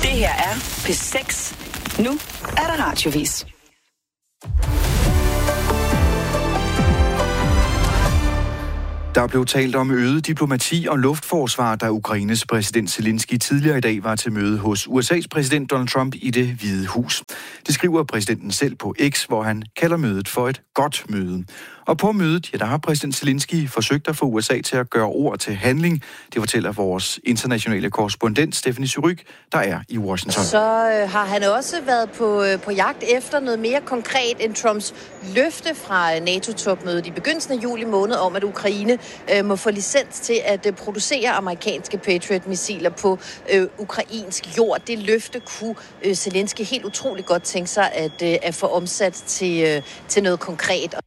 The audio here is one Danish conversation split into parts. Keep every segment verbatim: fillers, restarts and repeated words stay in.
Det her er P seks. Nu er der radiovis. Der blev talt om øget diplomati og luftforsvar, da Ukraines præsident Zelensky tidligere i dag var til møde hos U S A's præsident Donald Trump i Det Hvide Hus. Det skriver præsidenten selv på X, hvor han kalder mødet for et godt møde. Og på mødet, ja, der har præsident Zelensky forsøgt at få U S A til at gøre ord til handling. Det fortæller vores internationale korrespondent Stephanie Surrugue, der er i Washington. Så øh, har han også været på, øh, på jagt efter noget mere konkret end Trumps løfte fra NATO-topmødet i begyndelsen af juli måned om, at Ukraine øh, må få licens til at øh, producere amerikanske Patriot-missiler på øh, ukrainsk jord. Det løfte kunne øh, Zelensky helt utroligt godt tænke sig at, øh, at få omsat til, øh, til noget konkret.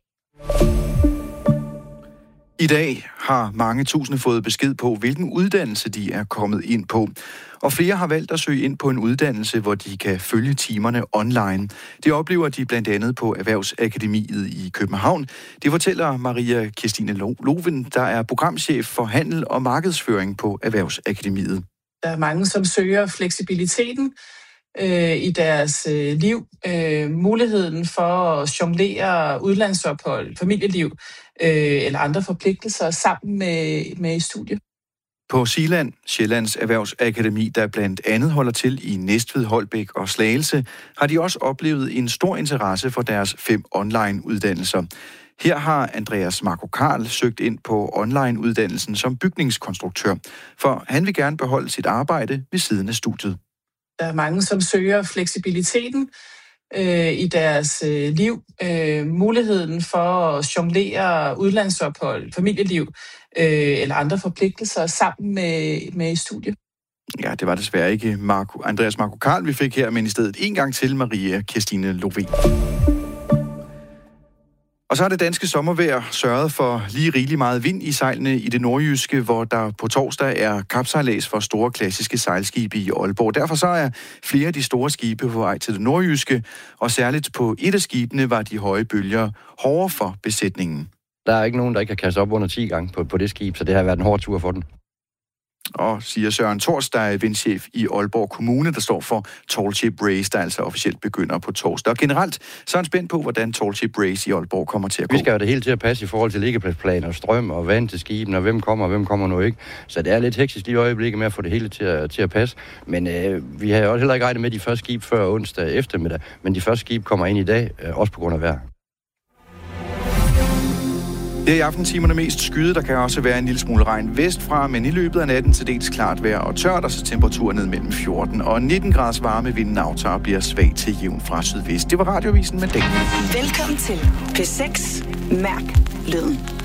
I dag har mange tusinde fået besked på, hvilken uddannelse de er kommet ind på. Og flere har valgt at søge ind på en uddannelse, hvor de kan følge timerne online. Det oplever de blandt andet på Erhvervsakademiet i København. Det fortæller Maria Kirstine Loven, der er programchef for handel og markedsføring på Erhvervsakademiet. Der er mange, som søger fleksibiliteten øh, i deres øh, liv. Øh, muligheden for at jonglere udlandsophold, familieliv øh, eller andre forpligtelser sammen med, med studier. På Zealand, Sjællands Erhvervsakademi, der blandt andet holder til i Næstved, Holbæk og Slagelse, har de også oplevet en stor interesse for deres fem online-uddannelser. Her har Andreas Marco Karl søgt ind på online-uddannelsen som bygningskonstruktør, for han vil gerne beholde sit arbejde ved siden af studiet. Der er mange, som søger fleksibiliteten øh, i deres øh, liv. Øh, muligheden for at jonglere udlandsophold, familieliv øh, eller andre forpligtelser sammen med, med studier. Ja, det var desværre ikke Marco, Andreas Marco Karl, vi fik her, men i stedet en gang til Maria Kirstine Loven. Og så har det danske sommervejr sørget for lige rigelig meget vind i sejlene i det nordjyske, hvor der på torsdag er kapsejlads for store klassiske sejlskibe i Aalborg. Derfor så er flere af de store skibe på vej til det nordjyske, og særligt på et af skibene var de høje bølger hårdere for besætningen. Der er ikke nogen, der ikke kan kaste op under ti gange på, på det skib, så det har været en hård tur for den. Og siger Søren Thors, der er vindchef i Aalborg Kommune, der står for Tall Ship Race, der altså officielt begynder på torsdag. Og generelt så er han spændt på, hvordan Tall Ship Race i Aalborg kommer til at gå. Vi skal jo det hele til at passe i forhold til liggepladsplaner, strøm og vand til skibene, og hvem kommer og hvem kommer nu ikke. Så det er lidt hektisk lige i øjeblikket med at få det hele til at, til at passe. Men øh, vi har jo heller ikke regnet med de første skib før onsdag eftermiddag, men de første skib kommer ind i dag, øh, også på grund af vejr. Det er i aftentimerne mest skyet. Der kan også være en lille smule regn vestfra, men i løbet af natten til dels klart vejr og tørt, og så temperaturen ned mellem fjorten og nitten graders varme. Vinden aftager og bliver svag til jævn fra sydvest. Det var radiovisen med dækning. Velkommen til P seks. Mærk lyden.